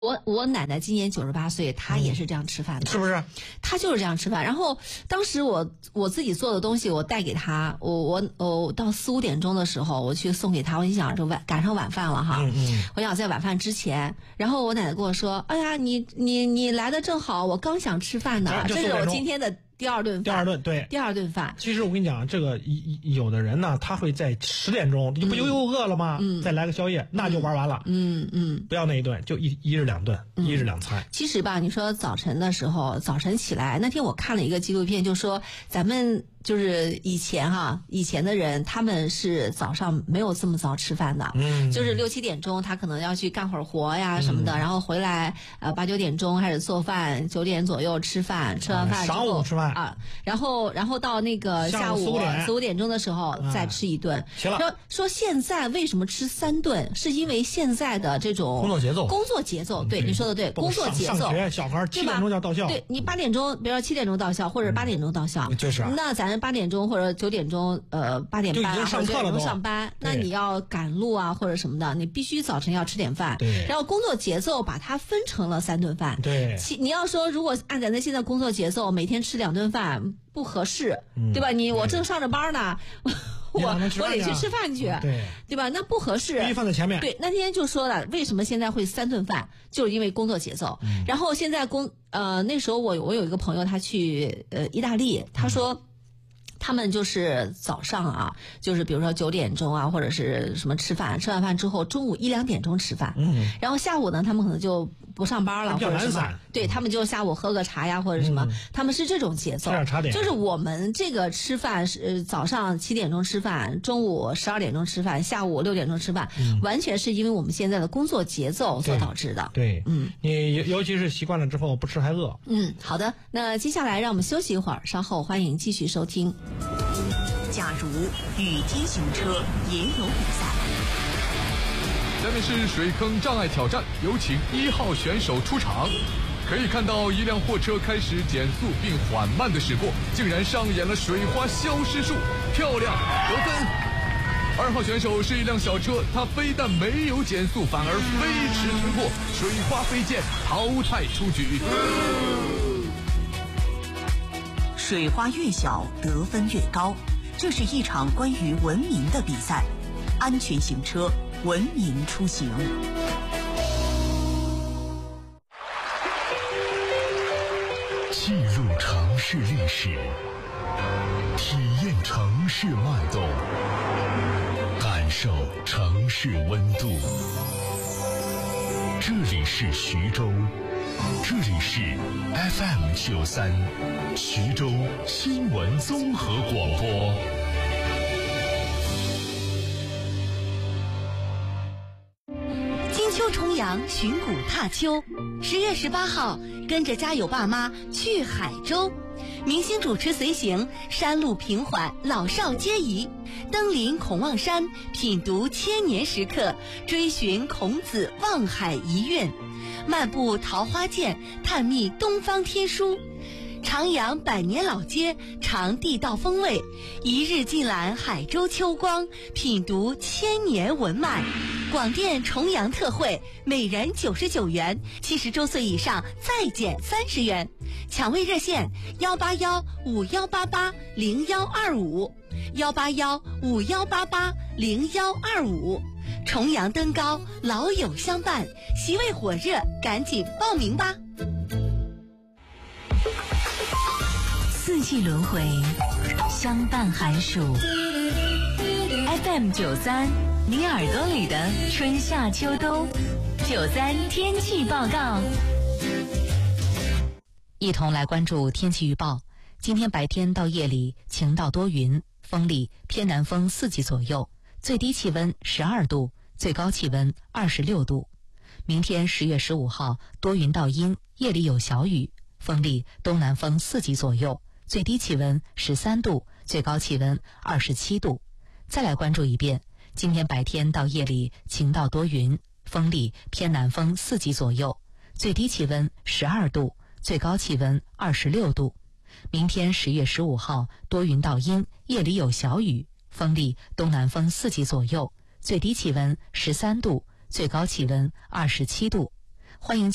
我奶奶今年98岁，她也是这样吃饭的， 是不是？ 她就是这样吃饭。然后当时我自己做的东西，我带给她，我到4、5点钟的时候，我去送给她。我就想着赶上晚饭了哈，我想在晚饭之前。然后我奶奶跟我说：“哎呀，你来的正好，我刚想吃饭呢，这是我今天的。”第二顿饭。其实我跟你讲，这个有的人呢，他会在10点钟，你不又饿了吗？再来个宵夜，那就玩完了。不要那一顿，就一日2顿，一日2餐。 其实吧，你说早晨的时候，早晨起来，那天我看了一个纪录片，就说咱们就是以前的人，他们是早上没有这么早吃饭的，就是6、7点钟，他可能要去干会儿活呀什么的，然后回来8、9点钟开始做饭，9点左右吃饭，吃完饭之后晌午吃饭。 然后到那个下午4、5点钟的时候再吃一顿。说现在为什么吃3顿，是因为现在的这种工作节奏，对，你说的对，工作节奏。 上学小孩7点钟就要到校， 对，你8点钟，比如说7点钟到校，或者8点钟到校， 就是那咱8点钟或者9点钟8点半或者9点钟上班，那你要赶路啊或者什么的，你必须早晨要吃点饭。 对， 然后工作节奏把它分成了3顿饭。 对， 你要说如果按咱的现在工作节奏，每天吃2顿饭不合适，对吧？我正上着班呢，我得去吃饭去，对吧？那不合适。 必须放在前面。 对，那天就说了，为什么现在会3顿饭，就是因为工作节奏。然后现在那时候我有一个朋友，他去意大利，他说。他们就是早上啊，就是比如说9点钟啊，或者是什么吃完饭之后，中午1、2点钟吃饭，然后下午呢，他们可能就不上班了，或者什么，对，他们就下午喝个茶呀，或者什么，他们是这种节奏。就是我们这个吃饭是早上7点钟吃饭，中午12点钟吃饭，下午6点钟吃饭，完全是因为我们现在的工作节奏所导致的。 对，你尤其是习惯了之后，不吃还饿。 好的，那接下来让我们休息一会儿，稍后欢迎继续收听。 假如雨天行车也有比赛。 下面是水坑障碍挑战，有请1号选手出场。可以看到一辆货车开始减速并缓慢地驶过，竟然上演了水花消失术，漂亮，得分。2号选手是一辆小车，它非但没有减速，反而飞驰通过，水花飞溅，淘汰出局。 水花越小，得分越高。这是一场关于文明的比赛，安全行车，文明出行。 记录城市历史，体验城市脉动，感受城市温度。这里是徐州，这里是 FM93 徐州新闻综合广播。 金秋重阳，寻古踏秋。10月18号，跟着家有爸妈去海州，明星主持随行，山路平缓，老少皆宜。登临孔望山，品读千年石刻，追寻孔子望海遗韵。漫步桃花涧，探秘东方天书，徜徉百年老街，尝地道风味，一日尽览海州秋光，品读千年文脉。广电重阳特惠，每人99元，70周岁以上再减30元。抢位热线18151880125，18151880125。重阳登高，老友相伴，席位火热，赶紧报名吧。 四季轮回，相伴寒暑。FM93，你耳朵里的春夏秋冬。93天气报告。一同来关注天气预报。今天白天到夜里晴到多云，风力偏南风4级左右，最低气温12度，最高气温26度。明天10月15号多云到阴，夜里有小雨，风力东南风4级左右，最低气温13度，最高气温27度。再来关注一遍，今天白天到夜里晴到多云，风力偏南风4级左右，最低气温12度，最高气温26度。明天10月15号多云到阴，夜里有小雨，风力东南风4级左右，最低气温13度，最高气温27度。欢迎